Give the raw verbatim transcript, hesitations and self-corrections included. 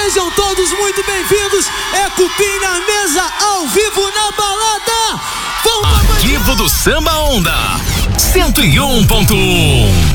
Sejam todos muito bem-vindos. É Cupim na mesa, ao vivo na balada. Arquivo do Samba Onda cento e um ponto um.